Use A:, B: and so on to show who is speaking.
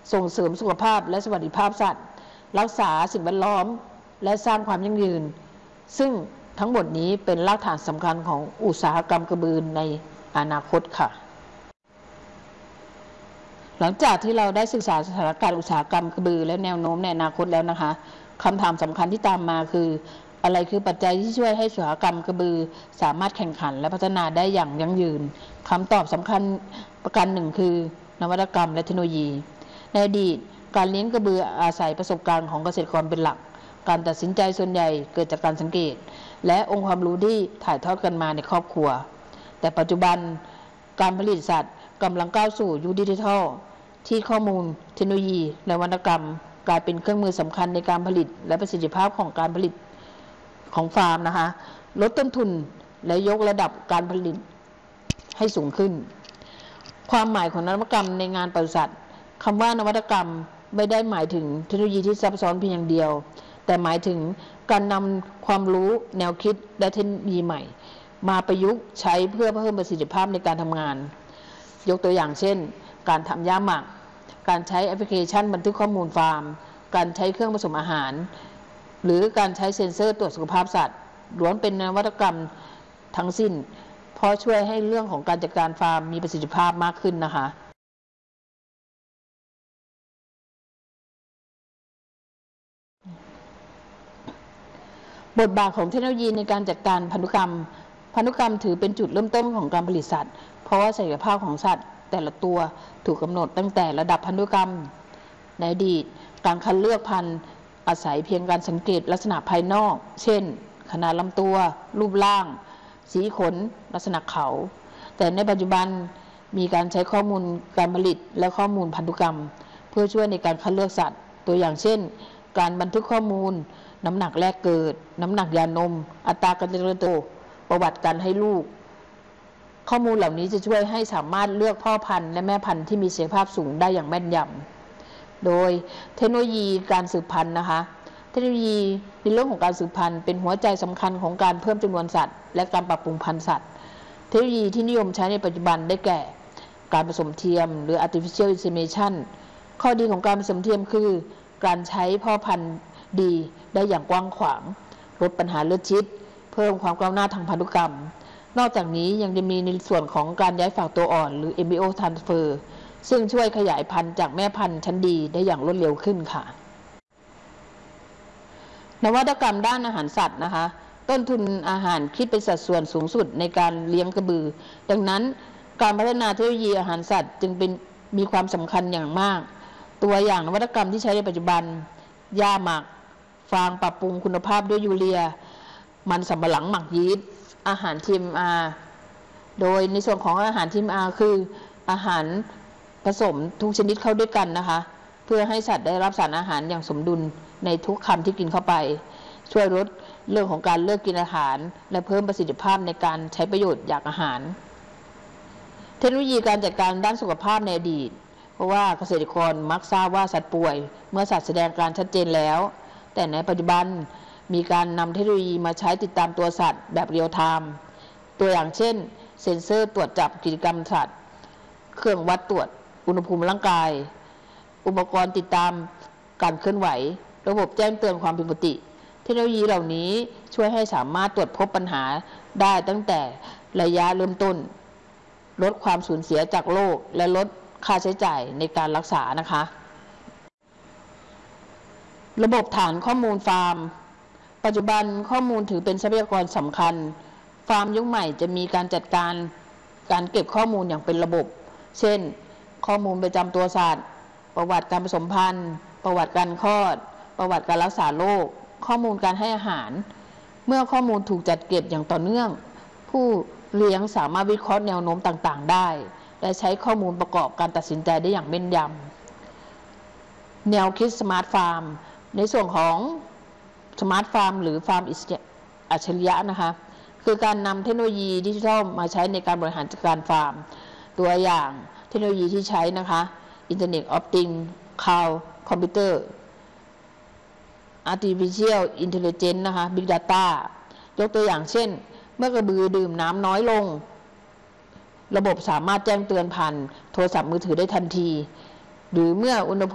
A: ส่งเสริมสุขภาพและสวัสดิภาพสัตว์รักษาสิ่งแวดล้อมและสร้างความยั่งยืนซึ่งทั้งหมดนี้เป็นรากฐานสำคัญของอุตสาหกรรมกระบือในอนาคตค่ะหลังจากที่เราได้ศึกษาสถานการณ์อุตสาหกรรมกระบือและแนวโน้มในอนาคตแล้วนะคะคำถามสำคัญที่ตามมาคืออะไรคือปัจจัยที่ช่วยให้อุตสาหกรรมกระบือสามารถแข่งขันและพัฒนาได้อย่างยั่งยืนคำตอบสำคัญประการหนึ่งคือนวัตกรรมและเทคโนโลยีในอดีตการเลี้ยงกระบืออาศัยประสบการณ์ของเกษตรกรเป็นหลักการตัดสินใจส่วนใหญ่เกิดจากการสังเกตและองค์ความรู้ที่ถ่ายทอดกันมาในครอบครัวแต่ปัจจุบันการผลิตสัตว์กำลังก้าวสู่ยุคดิจิทัลที่ข้อมูลเทคโนโลยีและนวัตกรรมกลายเป็นเครื่องมือสำคัญในการผลิตและประสิทธิภาพของการผลิตของฟาร์มนะคะลดต้นทุนและยกระดับการผลิตให้สูงขึ้นความหมายของนวัตกรรมในงานปศุสัตว์คำว่านวัตกรรมไม่ได้หมายถึงเทคโนโลยีที่ซับซ้อนเพียงอย่างเดียวแต่หมายถึงการนำความรู้แนวคิดและเทคโนโลยีใหม่มาประยุกต์ใช้เพื่อเพิ่มประสิทธิภาพในการทำงานยกตัวอย่างเช่นการทำหญ้าหมักการใช้แอปพลิเคชันบันทึกข้อมูลฟาร์มการใช้เครื่องผสมอาหารหรือการใช้เซ็นเซอร์ตรวจสุขภาพสัตว์ล้วนเป็นนวัตกรรมทั้งสิ้นเพราะช่วยให้เรื่องของการจัดการฟาร์มมีประสิทธิภาพมากขึ้นนะคะบทบาทของเทคโนโลยีในการจัดการพันธุกรรมถือเป็นจุดเริ่มต้นของการผลิตสัตว์เพราะว่าศักยภาพของสัตว์แต่ละตัวถูกกำหนดตั้งแต่ระดับพันธุกรรมในอดีตการคัดเลือกพันธุ์อาศัยเพียงการสังเกตลักษณะภายนอกเช่นขนาดลำตัวรูปร่างสีขนลักษณะเขาแต่ในปัจจุบันมีการใช้ข้อมูลการผลิตและข้อมูลพันธุกรรมเพื่อช่วยในการคัดเลือกสัตว์ตัวอย่างเช่นการบันทึกข้อมูลน้ำหนักแรกเกิดน้ำหนักยานมอัตราการเจริญเติบโตประวัติการให้ลูกข้อมูลเหล่านี้จะช่วยให้สามารถเลือกพ่อพันธุ์และแม่พันธุ์ที่มีศักยภาพสูงได้อย่างแม่นยำโดยเทคโนโลยีการสืบพันธุ์นะคะเทคโนโลยีในเรื่องของการสืบพันธุ์เป็นหัวใจสำคัญของการเพิ่มจำนวนสัตว์และการปรับปรุงพันธุ์สัตว์เทคโนโลยีที่นิยมใช้ในปัจจุบันได้แก่การผสมเทียมหรือ artificial insemination ข้อดีของการผสมเทียมคือการใช้พ่อพันธุ์ดีได้อย่างกว้างขวางลดปัญหาเลือดชิดเพิ่มความก้าวหน้าทางพันธุกรรมนอกจากนี้ยังจะมีในส่วนของการย้ายฝากตัวอ่อนหรือ embryo transfer ซึ่งช่วยขยายพันธุ์จากแม่พันธุ์ชั้นดีได้อย่างรวดเร็วขึ้นค่ะนวัตกรรมด้านอาหารสัตว์นะคะต้นทุนอาหารคิดเป็นสัดส่วนสูงสุดในการเลี้ยงกระบือดังนั้นการพัฒนาเทคโนโลยีอาหารสัตว์จึงมีความสำคัญอย่างมากตัวอย่างนวัตกรรมที่ใช้ในปัจจุบันหญ้าหมักฟางปรับปรุงคุณภาพด้วยยูเรียมันสำปะหลังหมักยีสต์อาหาร TMR โดยในส่วนของอาหาร TMR คืออาหารผสมทุกชนิดเข้าด้วยกันนะคะเพื่อให้สัตว์ได้รับสารอาหารอย่างสมดุลในทุกคำที่กินเข้าไปช่วยลดเรื่องของการเลิกกินอาหารและเพิ่มประสิทธิภาพในการใช้ประโยชน์จากอาหารเทคโนโลยีการจัดการด้านสุขภาพในอดีตเพราะว่าเกษตรกรมักทราบว่าสัตว์ป่วยเมื่อสัตว์แสดงการชัดเจนแล้วแต่ในปัจจุบันมีการนำเทคโนโลยีมาใช้ติดตามตัวสัตว์แบบเรียลไทม์ตัวอย่างเช่นเซ็นเซอร์ตรวจจับกิจกรรมสัตว์เครื่องวัดตรวจอุณหภูมิร่างกายอุปกรณ์ติดตามการเคลื่อนไหวระบบแจ้งเตือนความผิดปกติเทคโนโลยีเหล่านี้ช่วยให้สามารถตรวจพบปัญหาได้ตั้งแต่ระยะเริ่มต้นลดความสูญเสียจากโรคและลดค่าใช้จ่ายในการรักษานะคะระบบฐานข้อมูลฟาร์มปัจจุบันข้อมูลถือเป็นทรัพยากรสำคัญฟาร์มยุคใหม่จะมีการจัดการเก็บข้อมูลอย่างเป็นระบบเช่นข้อมูลประจำตัวสัตว์ประวัติการผสมพันธุ์ประวัติการคลอดประวัติการรักษาโรคข้อมูลการให้อาหารเมื่อข้อมูลถูกจัดเก็บอย่างต่อเนื่องผู้เลี้ยงสามารถวิเคราะห์แนวโน้มต่างๆได้และใช้ข้อมูลประกอบการตัดสินใจได้อย่างแม่นยำแนวคิดสมาร์ทฟาร์มในส่วนของสมาร์ทฟาร์มหรือฟาร์มอัจฉริยะนะคะคือการนำเทคโนโลยีดิจิทัลมาใช้ในการบริหารจัดการฟาร์มตัวอย่างเทคโนโลยีที่ใช้นะคะInternet of Things Cloud Computer Artificial Intelligence นะคะ Big Data ยกตัวอย่างเช่นเมื่อกระบือดื่มน้ำน้อยลงระบบสามารถแจ้งเตือนผ่านโทรศัพท์มือถือได้ทันทีหรือเมื่ออุณหภูมิ